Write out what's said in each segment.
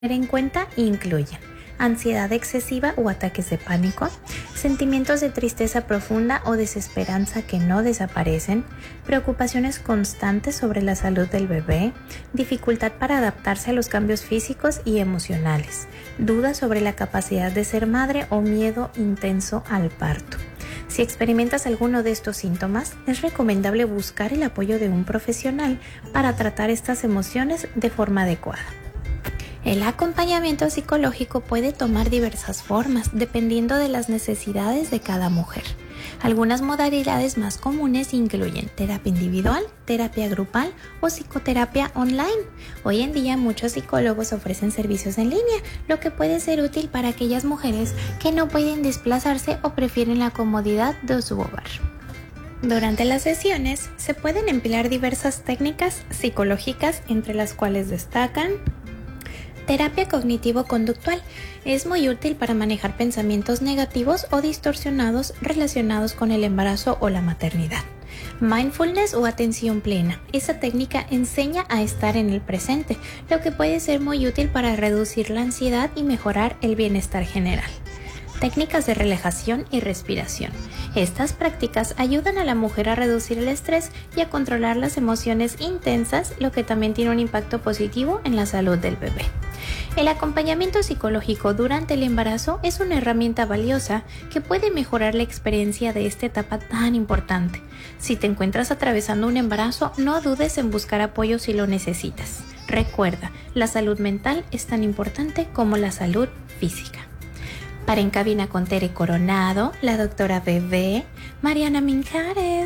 tener en cuenta incluyen ansiedad excesiva o ataques de pánico, sentimientos de tristeza profunda o desesperanza que no desaparecen, preocupaciones constantes sobre la salud del bebé, dificultad para adaptarse a los cambios físicos y emocionales, dudas sobre la capacidad de ser madre o miedo intenso al parto. Si experimentas alguno de estos síntomas, es recomendable buscar el apoyo de un profesional para tratar estas emociones de forma adecuada. El acompañamiento psicológico puede tomar diversas formas dependiendo de las necesidades de cada mujer. Algunas modalidades más comunes incluyen terapia individual, terapia grupal o psicoterapia online. Hoy en día muchos psicólogos ofrecen servicios en línea, lo que puede ser útil para aquellas mujeres que no pueden desplazarse o prefieren la comodidad de su hogar. Durante las sesiones se pueden emplear diversas técnicas psicológicas, entre las cuales destacan terapia cognitivo-conductual. Es muy útil para manejar pensamientos negativos o distorsionados relacionados con el embarazo o la maternidad. Mindfulness o atención plena. Esa técnica enseña a estar en el presente, lo que puede ser muy útil para reducir la ansiedad y mejorar el bienestar general. Técnicas de relajación y respiración. Estas prácticas ayudan a la mujer a reducir el estrés y a controlar las emociones intensas, lo que también tiene un impacto positivo en la salud del bebé. El acompañamiento psicológico durante el embarazo es una herramienta valiosa que puede mejorar la experiencia de esta etapa tan importante. Si te encuentras atravesando un embarazo, no dudes en buscar apoyo si lo necesitas. Recuerda, la salud mental es tan importante como la salud física. Para En Cabina con Tere Coronado, la doctora Bebé, Mariana Minjares.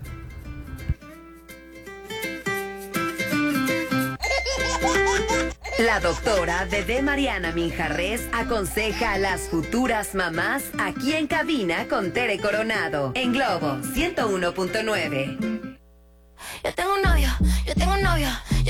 La doctora Bebé Mariana Minjarres aconseja a las futuras mamás aquí en Cabina con Tere Coronado en Globo 101.9. Yo tengo un novio.